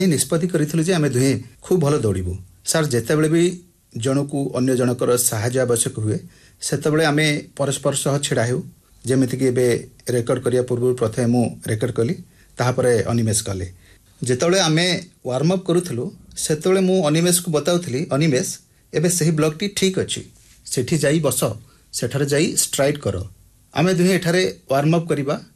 निष्पत्ति करिथिलु जे आमे दुहे खूब भलो दौड़िबु सर जेतेबेले भी जनकू अन्य जनकर साहाय्य आवश्यक हुए सेतेबेले आमे परस्पर सह छिड़ा हेउ जेमिति कि एबे रेकर्ड करिया पूर्व प्रथमे मु रेकर्ड कली ताहापरे अनिमेष कले जेतेबेले आमे वार्म अप करूथलु सेतेबेले मु अनिमेष को बताउथली अनिमेष एबे सही ब्लॉक टी ठीक अछि सेठी जाई बस सेठारे जाई स्ट्राइड करो आमे दुहे एठारे वार्म अप करिबा